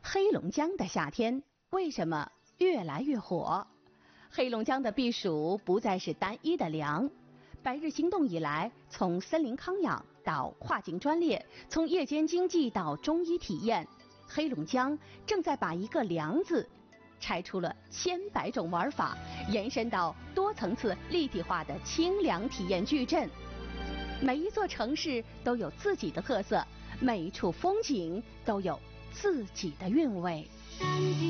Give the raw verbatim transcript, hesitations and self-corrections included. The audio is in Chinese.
黑龙江的夏天为什么越来越火？黑龙江的避暑不再是单一的凉。百日行动以来，从森林康养到跨境专列，从夜间经济到中医体验，黑龙江正在把一个凉字拆出了千百种玩法，延伸到多层次立体化的清凉体验矩阵。每一座城市都有自己的特色，每一处风景都有自己的韵味。